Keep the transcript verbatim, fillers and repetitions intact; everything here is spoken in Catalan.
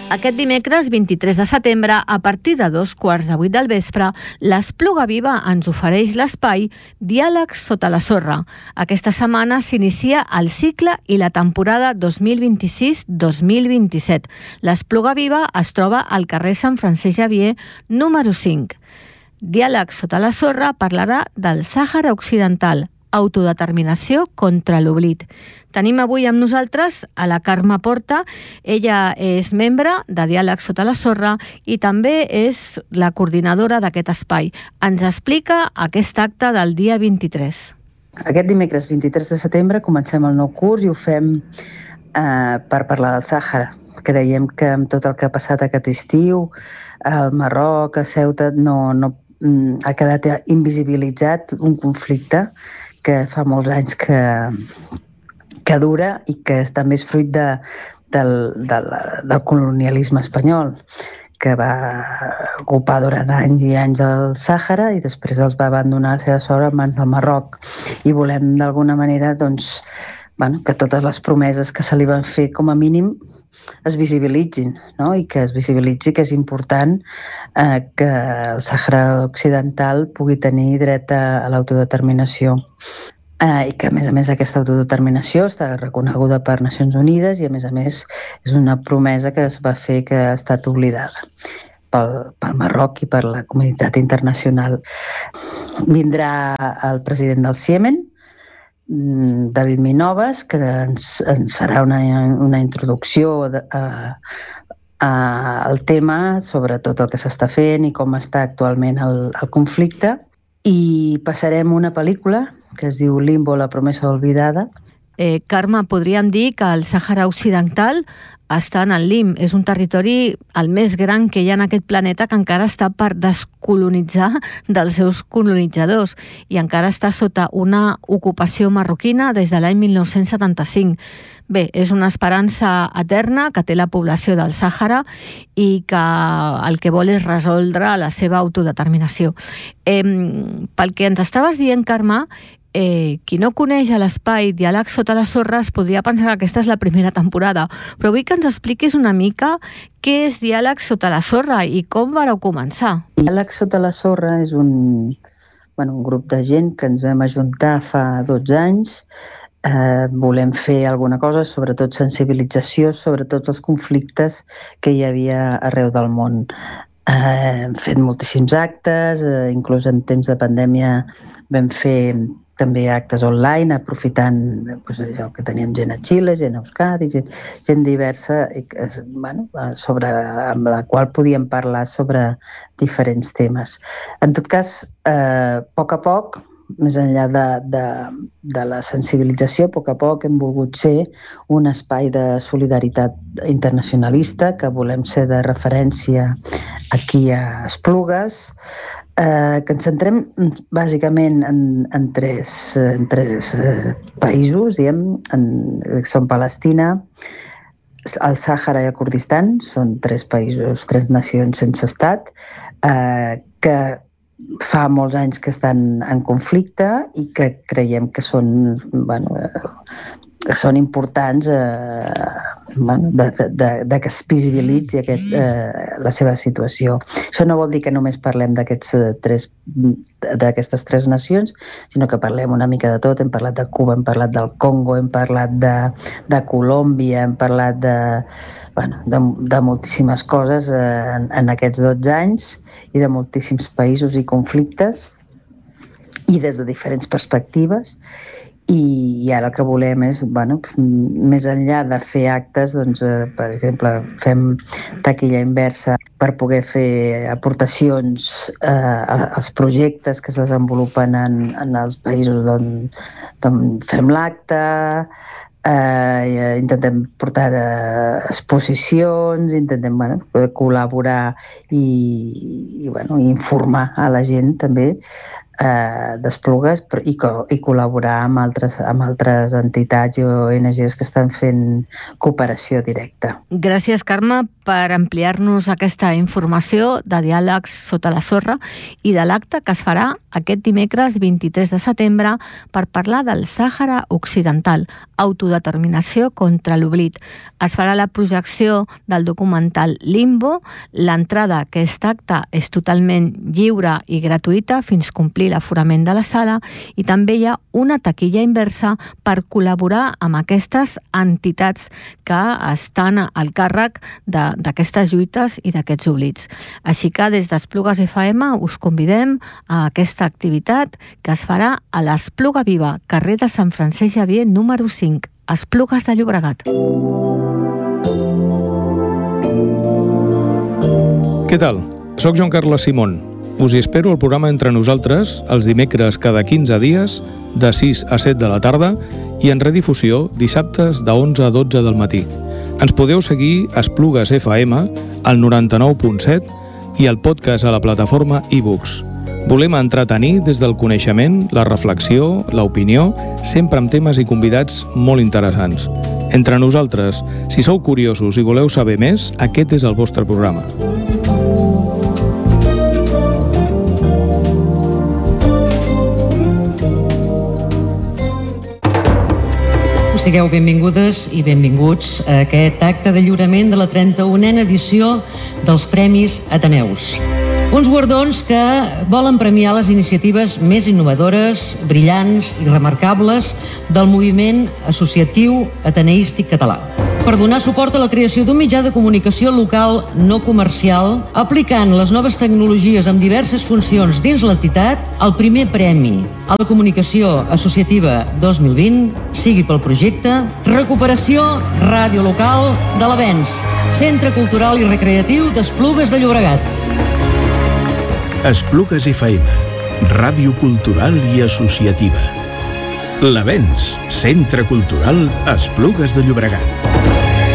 Aquest dimecres vint-i-tres de setembre, a partir de dos quarts de vuit del vespre, l'Espluga Viva ens ofereix l'espai Diàlegs sota la sorra. Aquesta setmana s'inicia el cicle i la temporada dos mil vint-i-sis dos mil vint-i-set. L'Espluga Viva es troba al carrer Sant Francesc Xavier, número cinc. Diàlegs sota la sorra parlarà del Sàhara Occidental, autodeterminació contra l'oblit. Tenim avui amb nosaltres a la Carme Porta. Ella és membre de Diàlegs sota la sorra i també és la coordinadora d'aquest espai. Ens explica aquest acte del dia vint-i-tres. Aquest dimecres vint-i-tres de setembre comencem el nou curs i ho fem eh, per parlar del Sàhara. Creiem que amb tot el que ha passat aquest estiu, al Marroc, a Ceuta, no, no, ha quedat invisibilitzat un conflicte que fa molts anys que, que dura i que també és fruit de, del, del, del colonialisme espanyol, que va ocupar durant anys i anys el Sàhara i després els va abandonar a la seva sort en mans del Marroc. I volem d'alguna manera doncs, bueno, que totes les promeses que se li van fer com a mínim es visibilitzin, no? I que es visibilitzi que és important eh, que el Sàhara Occidental pugui tenir dret a, a l'autodeterminació. Eh, I que, a més a més, aquesta autodeterminació està reconeguda per Nacions Unides i, a més a més, és una promesa que es va fer que ha estat oblidada pel, pel Marroc i per la comunitat internacional. Vindrà el president del Ciemen, David Minoves, que ens, ens farà una, una introducció de, a, a, al tema sobre tot el que s'està fent i com està actualment el, el conflicte. I passarem una pel·lícula que es diu Limbo, la promesa olvidada. Eh, Carme, podríem dir que el Sàhara Occidental està en el lim. És un territori el més gran que hi ha en aquest planeta que encara està per descolonitzar dels seus colonitzadors i encara està sota una ocupació marroquina des de l'any mil nou-cents setanta-cinc. Bé, és una esperança eterna que té la població del Sàhara i que el que vol és resoldre la seva autodeterminació. Eh, pel que ens estaves dient, Carme, Eh, qui no coneix l'espai Diàlegs sota la sorra es podria pensar que aquesta és la primera temporada, però vull que ens expliquis una mica què és Diàlegs sota la sorra i com vareu començar. Diàlegs sota la sorra és un, bueno, un grup de gent que ens vam ajuntar fa dotze anys. Eh, volem fer alguna cosa, sobretot sensibilització sobre tots els conflictes que hi havia arreu del món. Eh, hem fet moltíssims actes, eh, inclús en temps de pandèmia vam fer també actes online, aprofitant doncs, allò que teníem gent a Xile, gent a Euskadi, gent, gent diversa, i, bueno, sobre, amb la qual podíem parlar sobre diferents temes. En tot cas, eh, a poc a poc, més enllà de, de, de la sensibilització, a poc a poc hem volgut ser un espai de solidaritat internacionalista, que volem ser de referència aquí a Esplugues, Eh, que ens centrem bàsicament en, en tres, en tres eh, països, diguem, en, són Palestina, el Sàhara i el Kurdistan, són tres països, tres nacions sense estat, eh, que fa molts anys que estan en conflicte i que creiem que són, bueno, eh, són importants eh, bueno, de, de, de que es visibilitzi aquest, eh, la seva situació. Això no vol dir que només parlem d'aquests tres, d'aquestes tres nacions, sinó que parlem una mica de tot. Hem parlat de Cuba, hem parlat del Congo, hem parlat de, de Colòmbia, hem parlat de, bueno, de, de moltíssimes coses eh, en, en aquests dotze anys i de moltíssims països i conflictes i des de diferents perspectives. I, i ara el que volem és, bueno, més enllà de fer actes, doncs, eh, per exemple, fem taquilla inversa per poder fer aportacions eh, als projectes que es desenvolupen en, en els països d'on, d'on fem l'acte, eh, intentem portar eh, exposicions, intentem, bueno, col·laborar i, i bueno, informar a la gent també eh, d'Esplugues i, co i col·laborar amb altres, amb altres entitats i O N Ges que estan fent cooperació directa. Gràcies, Carme, per ampliar-nos aquesta informació de Diàlegs sota la sorra i de l'acte que es farà aquest dimecres vint-i-tres de setembre per parlar del Sàhara Occidental, autodeterminació contra l'oblit. Es farà la projecció del documental Limbo. L'entrada a aquest acte és totalment lliure i gratuïta fins complir l'aforament de la sala i també hi ha una taquilla inversa per col·laborar amb aquestes entitats que estan al càrrec d'aquestes lluites i d'aquests oblits. Així que des d'Esplugues F M us convidem a aquesta activitat que es farà a l'Espluga Viva, carrer de Sant Francesc Xavier número cinc, Esplugues de Llobregat. Què tal? Soc Joan Carles Simón. Us hi espero al programa Entre Nosaltres els dimecres cada quinze dies de sis a set de la tarda i en redifusió dissabtes de onze a dotze del matí. Ens podeu seguir a Esplugues F M al noranta-nou punt set i el podcast a la plataforma iBooks. Volem entretenir des del coneixement, la reflexió, l'opinió, sempre amb temes i convidats molt interessants. Entre Nosaltres, si sou curiosos i voleu saber més, aquest és el vostre programa. Sigueu benvingudes i benvinguts a aquest acte de lliurament de la trenta-unena edició dels Premis Ateneus. Uns guardons que volen premiar les iniciatives més innovadores, brillants i remarcables del moviment associatiu ateneístic català. Per donar suport a la creació d'un mitjà de comunicació local no comercial, aplicant les noves tecnologies amb diverses funcions dins l'entitat, el primer premi a la comunicació associativa dos mil vint sigui pel projecte Recuperació Ràdio Local de l'Avenç, Centre Cultural i Recreatiu d'Esplugues de Llobregat. Esplugues F M, ràdio cultural i associativa. L'Avenç, Centre Cultural Esplugues de Llobregat.